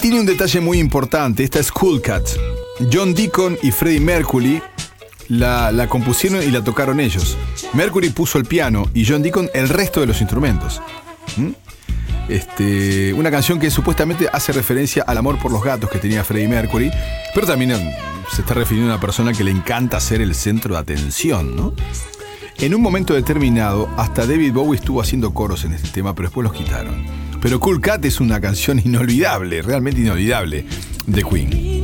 Tiene un detalle muy importante. Esta es Cool Cat. John Deacon y Freddie Mercury la compusieron y la tocaron ellos. Mercury puso el piano y John Deacon el resto de los instrumentos. Una canción que supuestamente hace referencia al amor por los gatos que tenía Freddie Mercury, pero también se está refiriendo a una persona que le encanta ser el centro de atención, ¿no? En un momento determinado, hasta David Bowie estuvo haciendo coros en este tema, pero después los quitaron. Pero Cool Cat es una canción inolvidable, realmente inolvidable, de Queen.